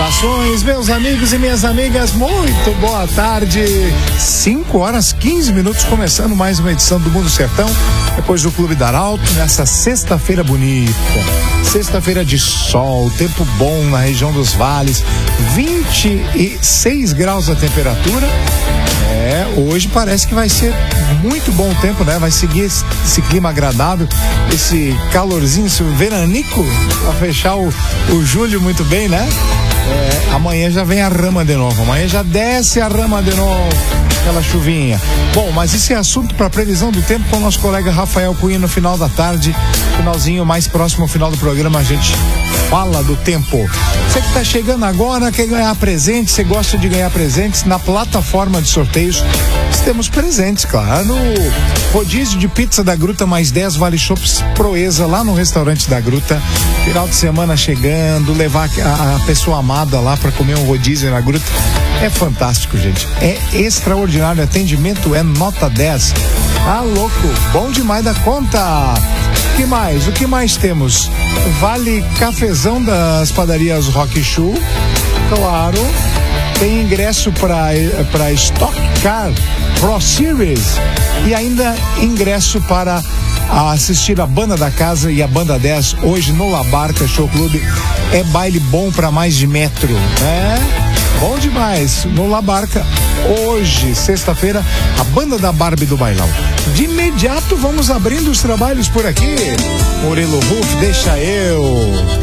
Saudações, meus amigos e minhas amigas, muito boa tarde. 5h15, começando mais uma edição do Mundo Sertão, depois do Clube da Arauto, nessa sexta-feira bonita, sexta-feira de sol, tempo bom na região dos vales, 26 graus a temperatura. Hoje parece que vai ser muito bom tempo, né? Vai seguir esse clima agradável, esse calorzinho, esse veranico, pra fechar o julho muito bem, né? Amanhã já vem a rama de novo, amanhã já desce a rama de novo, aquela chuvinha. Bom, mas isso é assunto para previsão do tempo com o nosso colega Rafael Cunha no final da tarde, finalzinho mais próximo ao final do programa a gente fala do tempo. Você que está chegando agora, quer ganhar presentes, você gosta de ganhar presentes, na plataforma de sorteios temos presentes, claro. No rodízio de pizza da Gruta mais 10 Vale Shops Proeza, lá no restaurante da Gruta, final de semana chegando, levar a pessoa amada lá para comer um rodízio na Gruta, é fantástico, gente, é extraordinário, atendimento é nota 10, tá louco, bom demais da conta. O que mais temos? Vale cafezão das padarias Rock Show, claro. Tem ingresso para Stock Car Pro Series e ainda ingresso para assistir a Banda da Casa e a Banda 10 hoje no La Barca Show Clube. É baile bom para mais de metro, né? Bom demais, no La Barca, hoje, sexta-feira, a Banda da Barbie do Bailão. De imediato vamos abrindo os trabalhos por aqui. Murilo Ruf, deixa eu.